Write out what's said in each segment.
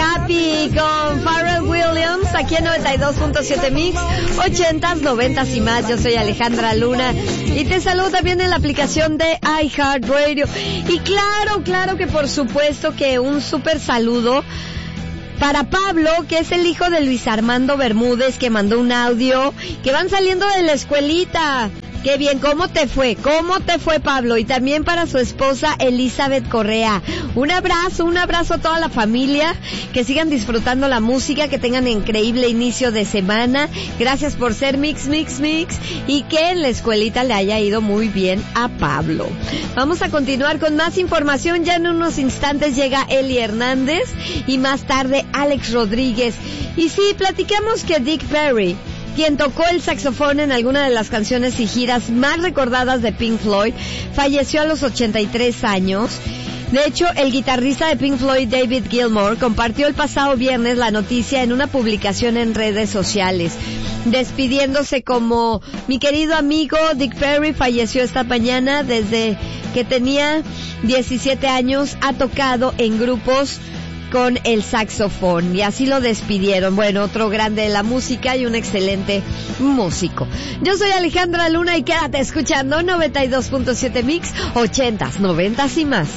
Happy con Pharrell Williams aquí en 92.7 Mix, 80s, 90s y más. Yo soy Alejandra Luna y te saludo también en la aplicación de iHeartRadio. Y claro que por supuesto que un súper saludo para Pablo, que es el hijo de Luis Armando Bermúdez, que mandó un audio, que van saliendo de la escuelita. Qué bien, ¿cómo te fue, Pablo? Y también para su esposa Elizabeth Correa. Un abrazo a toda la familia, que sigan disfrutando la música, que tengan increíble inicio de semana. Gracias por ser Mix, y que en la escuelita le haya ido muy bien a Pablo. Vamos a continuar con más información. Ya en unos instantes llega Eli Hernández y más tarde Alex Rodríguez. Y sí, platicamos que Dick Perry, quien tocó el saxofón en alguna de las canciones y giras más recordadas de Pink Floyd, falleció a los 83 años. De hecho, el guitarrista de Pink Floyd, David Gilmour, compartió el pasado viernes la noticia en una publicación en redes sociales, despidiéndose como: mi querido amigo Dick Perry falleció esta mañana. Desde que tenía 17 años ha tocado en grupos con el saxofón, y así lo despidieron. Bueno, otro grande de la música y un excelente músico. Yo soy Alejandra Luna y quédate escuchando 92.7 Mix, 80s, 90s y más.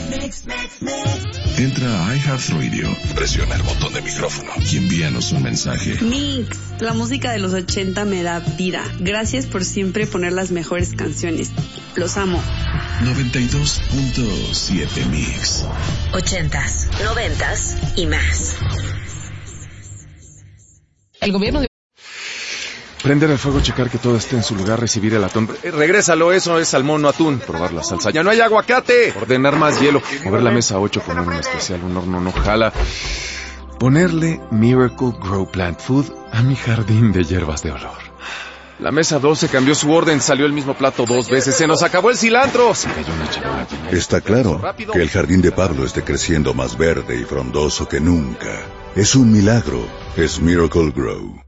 Entra a iHeartRadio, presiona el botón de micrófono y envíanos un mensaje. Mix, la música de los 80 me da vida. Gracias por siempre poner las mejores canciones. Los amo. 92.7 Mix. 80s, 90s y más. El gobierno de... Prender el fuego, checar que todo esté en su lugar, recibir el atún. Regrésalo, eso es salmón, no atún. Probar la salsa. ¡Ya no hay aguacate! Ordenar más hielo. Mover la mesa 8, poner un especial, un horno no jala. Ponerle Miracle Grow Plant Food a mi jardín de hierbas de olor. La mesa 12 cambió su orden, salió el mismo plato 2 veces. ¡Se nos acabó el cilantro! Se cayó una charola. Está claro que el jardín de Pablo esté creciendo más verde y frondoso que nunca. Es un milagro. Es Miracle Grow.